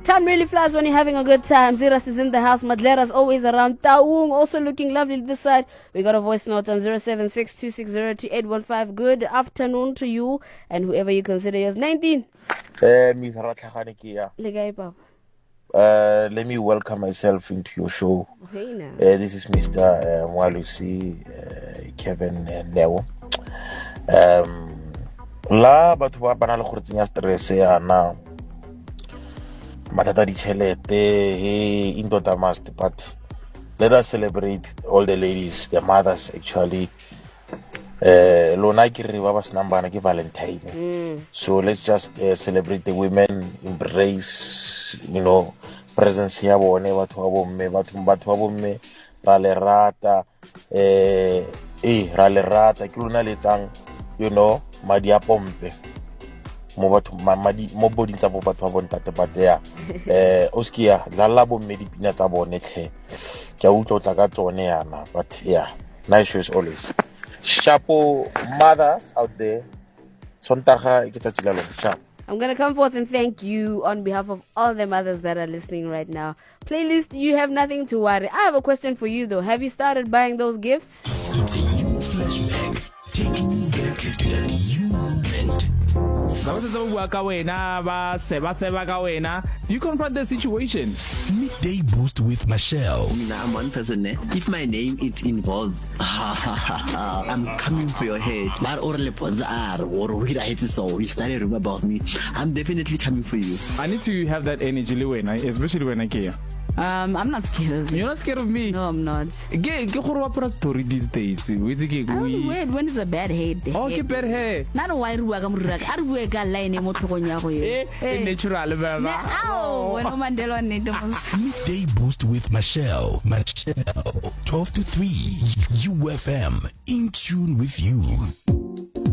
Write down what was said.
Time really flies when you're having a good time. Ziras is in the house. Madlera's always around. Taung also looking lovely this side. We got a voice note on 076-260-2815. Good afternoon to you and whoever you consider yours. 19. Let me welcome myself into your show. This is Mr. Mwalusi Kevin Neo. La batho ba bana le gore tsenya stress yana matata di chelete into the must, but let us celebrate all the ladies, the mothers actually. Lona ke re ba ba snambana ke Valentine. So let's just celebrate the women, embrace, presence ya bone batho ba bomme ra le rata ra le rata ke lona le tsang madi a pompe mo batho madi mo boding tsa batho ba bontate batea oskia dlala bomme dipina tsa bone tlhe ke a utlo tla ka tsone yana, but yeah, nice shows always. Chapo mothers out there, sontaga ke tsatsi la lona. Sharp. I'm going to come forth and thank you on behalf of all the mothers that are listening right now. Playlist, you have nothing to worry. I have a question for you though. Have you started buying those gifts? It's a you flashback, taking you back to that you moment. You confront the situation. Midday Boost with Michelle. I'm one person. If my name is involved, I'm coming for your head. But or we write so you started rumor about me. I'm definitely coming for you. I need to have that energy, especially when I care. I'm not scared of you. You're not scared of me? No, I'm not. Get story these days. Wait, when is a bad head? Oh, get bad hair. Not a white rug. I'm line natural, Midday Boost with Michelle. 12 to 3. UFM. In tune with you.